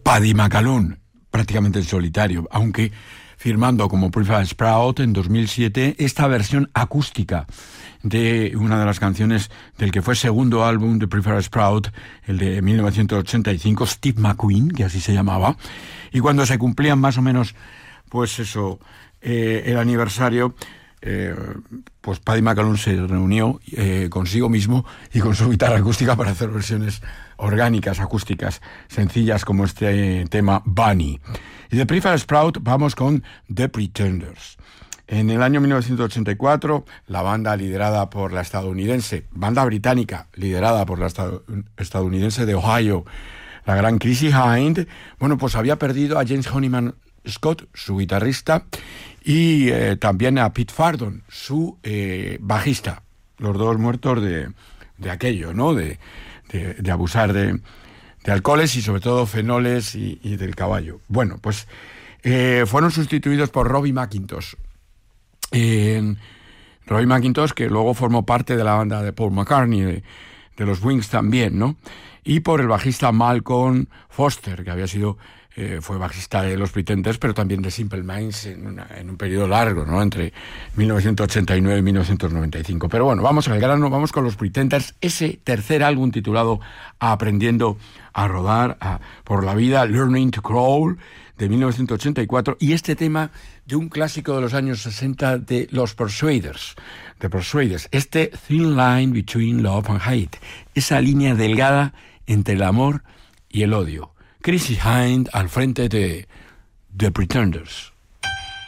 Paddy McAloon, prácticamente en solitario, aunque firmando como Prefab Sprout en 2007 esta versión acústica de una de las canciones del que fue segundo álbum de Prefab Sprout, el de 1985, Steve McQueen, que así se llamaba, y cuando se cumplían más o menos, pues eso, el aniversario, pues Paddy McAloon se reunió consigo mismo y con su guitarra acústica para hacer versiones orgánicas, acústicas, sencillas como este tema Bunny. Y de Prefab Sprout vamos con The Pretenders. En el año 1984, la banda liderada por la banda británica liderada por la estadounidense de Ohio, la gran Chrissie Hynde, bueno, pues había perdido a James Honeyman Scott, su guitarrista, y también a Pete Fardon, su bajista, los dos muertos de aquello, ¿no? De abusar de alcoholes y sobre todo fenoles y del caballo. Bueno, pues fueron sustituidos por Robbie McIntosh. Robbie McIntosh, que luego formó parte de la banda de Paul McCartney, de los Wings también, ¿no? Y por el bajista Malcolm Foster, que había sido fue bajista de los Pretenders, pero también de Simple Minds en un periodo largo, ¿no? Entre 1989 y 1995. Pero bueno, vamos al grano, vamos con los Pretenders, ese tercer álbum titulado Aprendiendo a rodar por la vida, Learning to Crawl, de 1984, y este tema de un clásico de los años 60 de los Persuaders, este Thin Line Between Love and Hate, esa línea delgada entre el amor y el odio. Chrissie Hynde al frente de The Pretenders.